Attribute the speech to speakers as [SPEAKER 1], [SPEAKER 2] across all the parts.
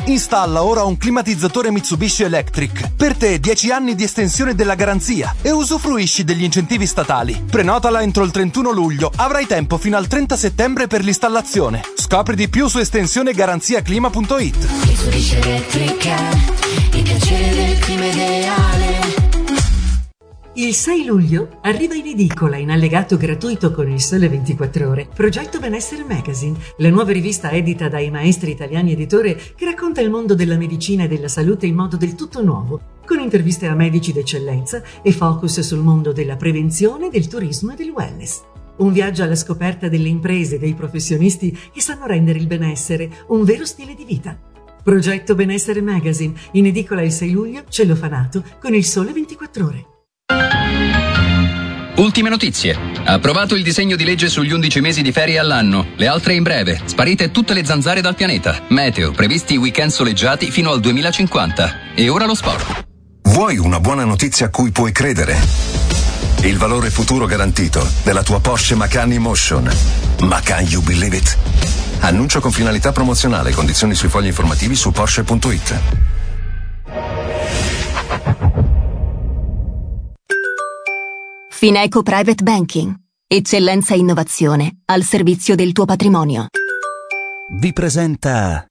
[SPEAKER 1] Installa ora un climatizzatore Mitsubishi Electric. Per te 10 anni di estensione della garanzia e usufruisci degli incentivi statali. Prenotala entro il 31 luglio. Avrai tempo fino al 30 settembre per l'installazione. Scopri di più su estensionegaranziaclima.it.
[SPEAKER 2] Mitsubishi Electrica, il piacere del clima ideale.
[SPEAKER 3] Il 6 luglio arriva in edicola in allegato gratuito con Il Sole 24 Ore Progetto Benessere Magazine, la nuova rivista edita dai maestri italiani editori che racconta il mondo della medicina e della salute in modo del tutto nuovo, con interviste a medici d'eccellenza e focus sul mondo della prevenzione, del turismo e del wellness. Un viaggio alla scoperta delle imprese e dei professionisti che sanno rendere il benessere un vero stile di vita. Progetto Benessere Magazine, in edicola il 6 luglio, cellofanato con Il Sole 24 Ore.
[SPEAKER 4] Ultime notizie. Approvato il disegno di legge sugli 11 mesi di ferie all'anno. Le altre in breve. Sparite tutte le zanzare dal pianeta. Meteo. Previsti weekend soleggiati fino al 2050. E ora lo sport.
[SPEAKER 5] Vuoi una buona notizia a cui puoi credere? Il valore futuro garantito della tua Porsche Macan E-Motion. Ma can you believe it? Annuncio con finalità promozionale. Condizioni sui fogli informativi su Porsche.it.
[SPEAKER 6] Fineco Private Banking. Eccellenza e innovazione al servizio del tuo patrimonio.
[SPEAKER 7] Vi presenta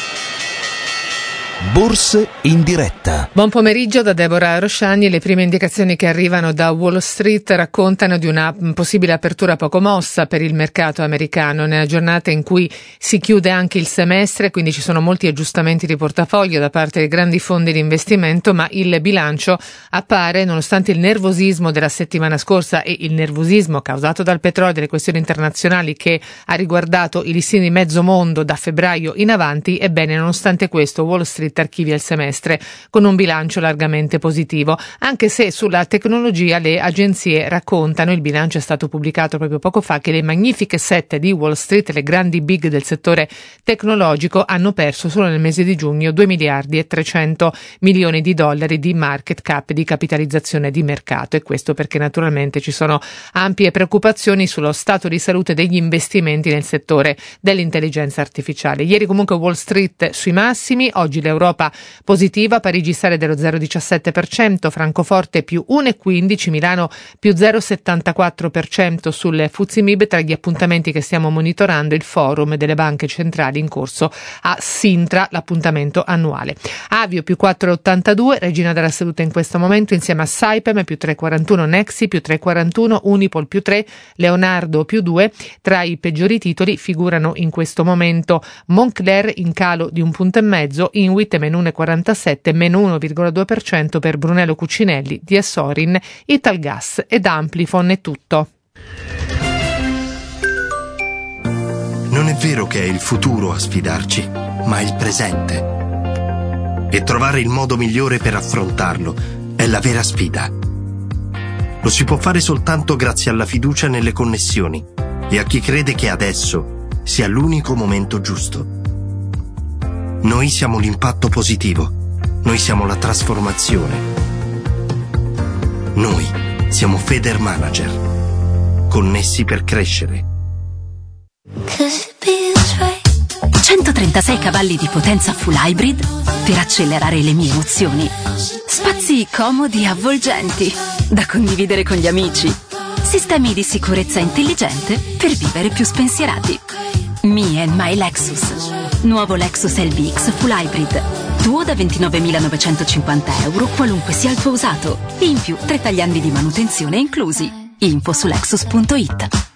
[SPEAKER 7] Borse in diretta.
[SPEAKER 8] Buon pomeriggio da Deborah Rosciani. Le prime indicazioni che arrivano da Wall Street raccontano di una possibile apertura poco mossa per il mercato americano nella giornata in cui si chiude anche il semestre, quindi ci sono molti aggiustamenti di portafoglio da parte dei grandi fondi di investimento, ma il bilancio appare, nonostante il nervosismo della settimana scorsa e il nervosismo causato dal petrolio e delle questioni internazionali che ha riguardato i listini di mezzo mondo da febbraio in avanti, ebbene nonostante questo Wall Street archivia il semestre con un bilancio largamente positivo, anche se sulla tecnologia le agenzie raccontano, il bilancio è stato pubblicato proprio poco fa, che le magnifiche 7 di Wall Street, le grandi big del settore tecnologico, hanno perso solo nel mese di giugno 2 miliardi e 300 milioni di dollari di market cap, di capitalizzazione di mercato, e questo perché naturalmente ci sono ampie preoccupazioni sullo stato di salute degli investimenti nel settore dell'intelligenza artificiale. Ieri comunque Wall Street sui massimi, oggi l'Europa positiva, Parigi sale dello 0,17%, Francoforte più 1,15%, Milano più 0,74% sul FTSE MIB. Tra gli appuntamenti che stiamo monitorando il forum delle banche centrali in corso a Sintra, l'appuntamento annuale. Avio più 4,82%, Regina della Salute in questo momento insieme a Saipem più 3,41%, Nexi più 3,41%, Unipol più 3%, Leonardo più 2%. Tra i peggiori titoli figurano in questo momento Moncler in calo di 1,5 punti, Inwit meno 1,47%, meno 1,2% per Brunello Cucinelli, Diasorin, Italgas ed Amplifon. È tutto.
[SPEAKER 9] Non è vero che è il futuro a sfidarci, ma il presente. E trovare il modo migliore per affrontarlo è la vera sfida. Lo si può fare soltanto grazie alla fiducia nelle connessioni e a chi crede che adesso sia l'unico momento giusto. Noi siamo l'impatto positivo. Noi siamo la trasformazione. Noi siamo Feder Manager. Connessi per crescere.
[SPEAKER 6] 136 cavalli di potenza full hybrid per accelerare le mie emozioni. Spazi comodi e avvolgenti da condividere con gli amici. Sistemi di sicurezza intelligente per vivere più spensierati. Me and my Lexus. Nuovo Lexus LBX Full Hybrid. Tuo da €29.950, qualunque sia il tuo usato. In più 3 tagliandi di manutenzione inclusi. Info su Lexus.it.